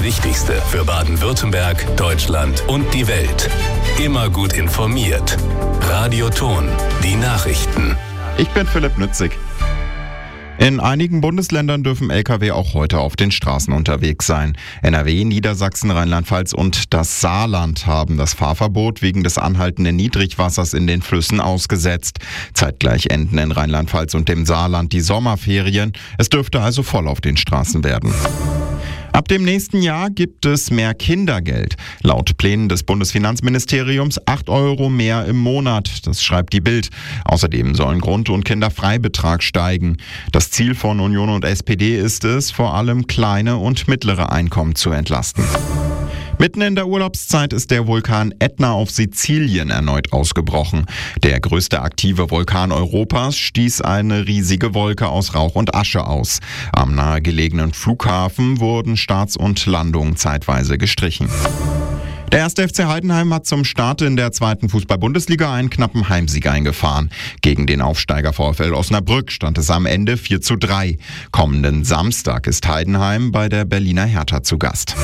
Wichtigste für Baden-Württemberg, Deutschland und die Welt. Immer gut informiert. Radio Ton, die Nachrichten. Ich bin Philipp Nützig. In einigen Bundesländern dürfen Lkw auch heute auf den Straßen unterwegs sein. NRW, Niedersachsen, Rheinland-Pfalz und das Saarland haben das Fahrverbot wegen des anhaltenden Niedrigwassers in den Flüssen ausgesetzt. Zeitgleich enden in Rheinland-Pfalz und dem Saarland die Sommerferien. Es dürfte also voll auf den Straßen werden. Ab dem nächsten Jahr gibt es mehr Kindergeld. Laut Plänen des Bundesfinanzministeriums 8 Euro mehr im Monat. Das schreibt die Bild. Außerdem sollen Grund- und Kinderfreibetrag steigen. Das Ziel von Union und SPD ist es, vor allem kleine und mittlere Einkommen zu entlasten. Mitten in der Urlaubszeit ist der Vulkan Ätna auf Sizilien erneut ausgebrochen. Der größte aktive Vulkan Europas stieß eine riesige Wolke aus Rauch und Asche aus. Am nahegelegenen Flughafen wurden Starts und Landungen zeitweise gestrichen. Der 1. FC Heidenheim hat zum Start in der 2. Fußball-Bundesliga einen knappen Heimsieg eingefahren. Gegen den Aufsteiger VfL Osnabrück stand es am Ende 4:3. Kommenden Samstag ist Heidenheim bei der Berliner Hertha zu Gast.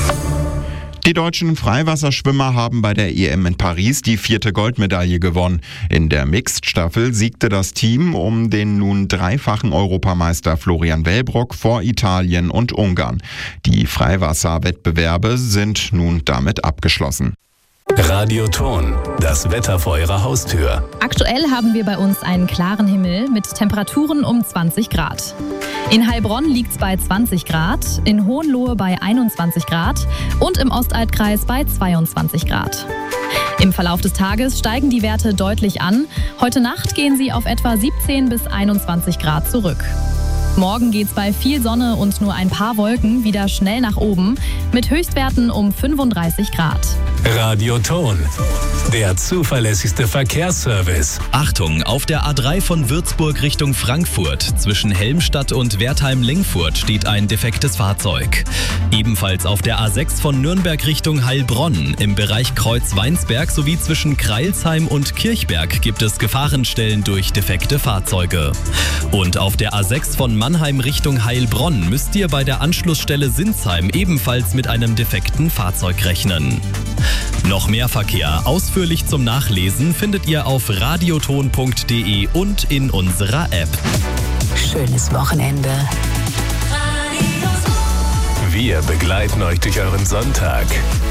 Die deutschen Freiwasserschwimmer haben bei der EM in Paris die 4. Goldmedaille gewonnen. In der Mixed-Staffel siegte das Team um den nun dreifachen Europameister Florian Wellbrock vor Italien und Ungarn. Die Freiwasserwettbewerbe sind nun damit abgeschlossen. Radio Ton, das Wetter vor Ihrer Haustür. Aktuell haben wir bei uns einen klaren Himmel mit Temperaturen um 20 Grad. In Heilbronn liegt es bei 20 Grad, in Hohenlohe bei 21 Grad und im Ostalbkreis bei 22 Grad. Im Verlauf des Tages steigen die Werte deutlich an. Heute Nacht gehen sie auf etwa 17 bis 21 Grad zurück. Morgen geht's bei viel Sonne und nur ein paar Wolken wieder schnell nach oben mit Höchstwerten um 35 Grad. Radio Ton, der zuverlässigste Verkehrsservice. Achtung, auf der A3 von Würzburg Richtung Frankfurt zwischen Helmstadt und Wertheim-Lengfurt steht ein defektes Fahrzeug. Ebenfalls auf der A6 von Nürnberg Richtung Heilbronn im Bereich Kreuz-Weinsberg sowie zwischen Kreilsheim und Kirchberg gibt es Gefahrenstellen durch defekte Fahrzeuge. Und auf der A6 von Mannheim Richtung Heilbronn müsst ihr bei der Anschlussstelle Sinsheim ebenfalls mit einem defekten Fahrzeug rechnen. Noch mehr Verkehr ausführlich zum Nachlesen findet ihr auf radioton.de und in unserer App. Schönes Wochenende. Wir begleiten euch durch euren Sonntag.